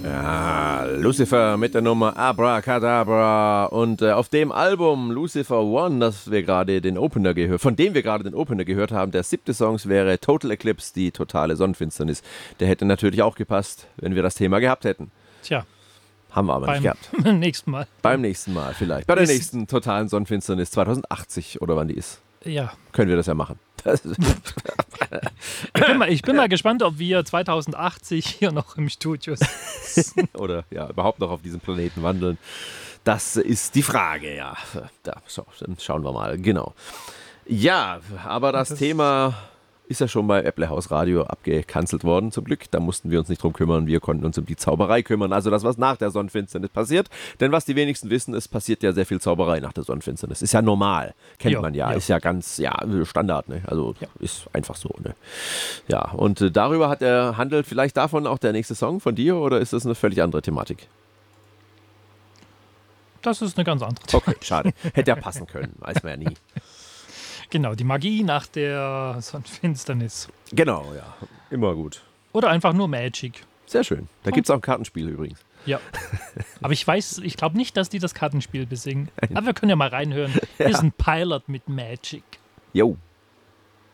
Ja, Lucifer mit der Nummer Abracadabra und auf dem Album Lucifer One, von dem wir gerade den Opener gehört haben, der 7. Song wäre Total Eclipse, die totale Sonnenfinsternis. Der hätte natürlich auch gepasst, wenn wir das Thema gehabt hätten. Tja. Haben wir aber nicht gehabt. Beim nächsten Mal. Beim nächsten Mal vielleicht. Bei der nächsten totalen Sonnenfinsternis 2080 oder wann die ist. Ja. Können wir das ja machen. Ich bin mal gespannt, ob wir 2080 hier noch im Studio sind. Oder ja, überhaupt noch auf diesem Planeten wandeln. Das ist die Frage, ja. Dann schauen wir mal, genau. Ja, aber das Thema ist ja schon bei Apple House Radio abgekanzelt worden, zum Glück. Da mussten wir uns nicht drum kümmern, wir konnten uns um die Zauberei kümmern. Also das, was nach der Sonnenfinsternis passiert. Denn was die wenigsten wissen, es passiert ja sehr viel Zauberei nach der Sonnenfinsternis. Ist ja normal, kennt man ja. Ist ja ganz, Standard, ne? Also ist einfach so, ne? Ja, und darüber handelt vielleicht davon auch der nächste Song von dir oder ist das eine völlig andere Thematik? Das ist eine ganz andere Thematik. Okay, schade. Hätte ja passen können, weiß man ja nie. Genau, die Magie nach der Sonnenfinsternis. Genau, ja. Immer gut. Oder einfach nur Magic. Sehr schön. Da gibt es auch ein Kartenspiel übrigens. Ja. Aber ich glaube nicht, dass die das Kartenspiel besingen. Aber wir können ja mal reinhören. Hier ist ein Pilot mit Magic. Jo.